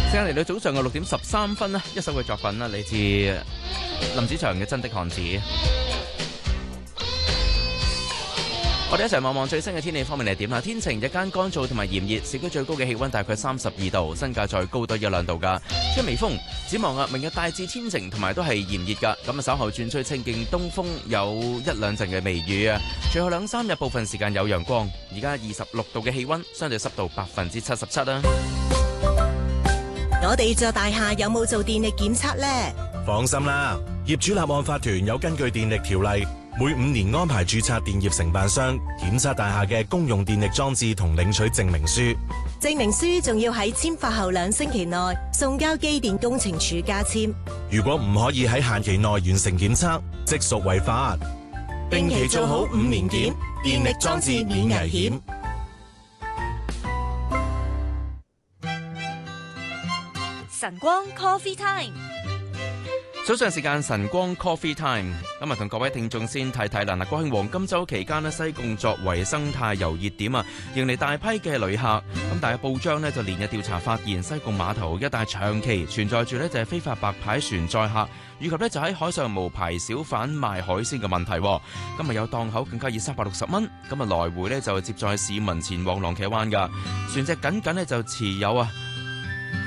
時間嚟到早上嘅6:13啦，一首嘅作品啦，嚟自林子祥嘅《真的漢子》。我哋一齊望望最新嘅天氣方面係點啦？天晴，日間乾燥同埋炎熱，市區最高嘅氣溫大概32度，新界再高多1-2度噶。吹微風，展望明日大致天晴同埋都係炎熱噶。咁稍後轉吹清勁東風，有1-2陣嘅微雨啊。隨後2-3日部分時間有陽光。而家26度嘅氣溫，相對濕度77%啦。 我哋座大廈有冇做電力檢測呢？ 放心啦，業主立案法團有根據電力條例，每5年安排註冊電業承辦商檢測大廈嘅公用電力裝置同領取證明書。 證明書仲要喺簽發後2星期內送交機電工程署加簽。 如果唔可以喺限期內完成檢測，即屬違法。定期做好5年檢，電力裝置免危險。 晨光 Coffee Time， 早上時間晨光 Coffee Time， 今日同各位聽眾先睇睇啦。國慶黃金週期間呢，西貢作為生態遊熱點啊，迎嚟大批嘅旅客。咁但係報章呢就連日調查發現，西貢碼頭一帶長期存在住呢就係非法白牌船載客，以及呢就喺海上無牌小販賣海鮮嘅問題。今日有檔口更加以360蚊，來回呢就接載市民前往浪茄灣㗎。船隻僅僅呢就持有